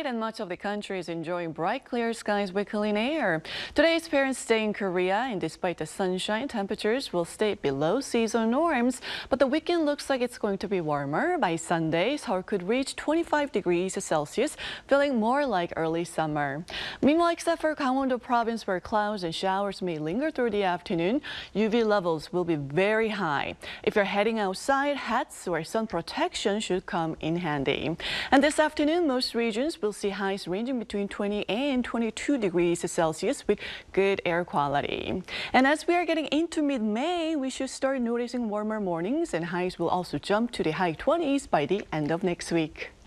and much of the country is enjoying bright, clear skies with clean air. Today's parents stay in Korea, and despite the sunshine, temperatures will stay below seasonal norms. But the weekend looks like it's going to be warmer. By Sunday, Seoul could reach 25 degrees Celsius, feeling more like early summer. Meanwhile, except for Gangwon-do province, where clouds and showers may linger through the afternoon, UV levels will be very high. If you're heading outside, hats or sun protection should come in handy. And this afternoon, most regions will see highs ranging between 20 and 22 degrees Celsius with good air quality. And as we are getting into mid-May, we should start noticing warmer mornings, and highs will also jump to the high 20s by the end of next week.